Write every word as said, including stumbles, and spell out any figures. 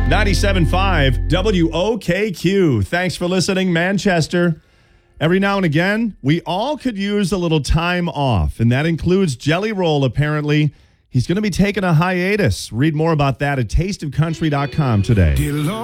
ninety-seven point five W O K Q. Thanks for listening, Manchester. Every now and again, we all could use a little time off, and that includes Jelly Roll, apparently. He's going to be taking a hiatus. Read more about that at taste of country dot com today.